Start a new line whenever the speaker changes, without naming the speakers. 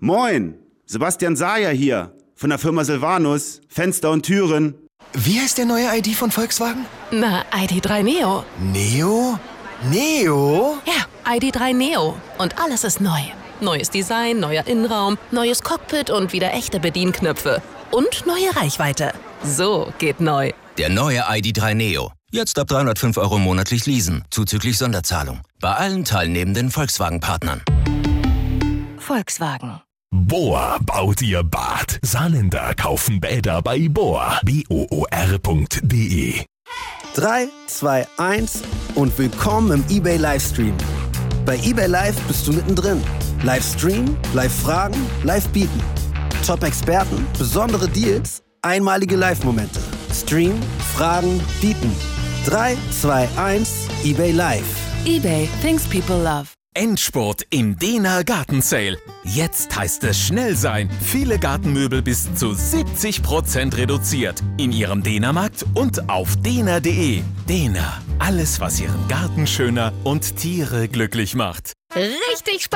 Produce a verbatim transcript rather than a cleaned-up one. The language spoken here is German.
Moin, Sebastian Sayer hier von der Firma Silvanus, Fenster und Türen.
Wie heißt der neue I D von Volkswagen?
Na, I D drei Neo.
Neo? Neo?
Ja, I D drei Neo. Und alles ist neu. Neues Design, neuer Innenraum, neues Cockpit und wieder echte Bedienknöpfe. Und neue Reichweite. So geht neu.
Der neue I D drei Neo. Jetzt ab dreihundertfünf Euro monatlich leasen, zuzüglich Sonderzahlung. Bei allen teilnehmenden Volkswagen-Partnern.
Volkswagen.
Bohr baut ihr Bad. Saarländer kaufen Bäder bei Bohr. B O O R punkt D E.
drei, zwei, eins und willkommen im eBay Livestream. Bei eBay Live bist du mittendrin. Livestream, Live-Fragen, Live-Bieten. Top-Experten, besondere Deals, einmalige Live-Momente. Stream, Fragen, Bieten. drei, zwei, eins, eBay Live.
eBay, things people love.
Endspurt im Dena Garten Sale. Jetzt heißt es schnell sein. Viele Gartenmöbel bis zu siebzig Prozent reduziert. In Ihrem Dena-Markt und auf dena punkt de. Dena, alles was Ihren Garten schöner und Tiere glücklich macht.
Richtig Spaß!